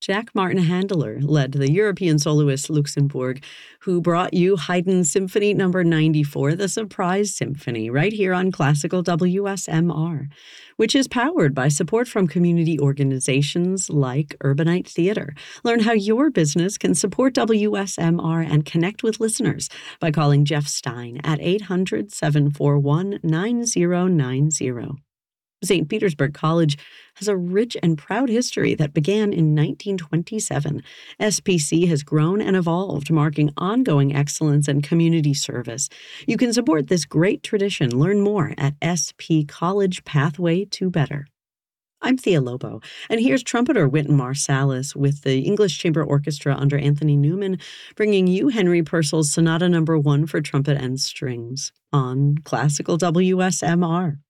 Jack Martin Handler led the European soloist Luxembourg, who brought you Haydn's Symphony No. 94, the Surprise Symphony, right here on Classical WSMR, which is powered by support from community organizations like Urbanite Theater. Learn how your business can support WSMR and connect with listeners by calling Jeff Stein at 800-741-9090. St. Petersburg College has a rich and proud history that began in 1927. SPC has grown and evolved, marking ongoing excellence and community service. You can support this great tradition. Learn more at SP College Pathway to Better. I'm Thea Lobo, and here's trumpeter Wynton Marsalis with the English Chamber Orchestra under Anthony Newman, bringing you Henry Purcell's Sonata No. 1 for trumpet and strings on Classical WSMR.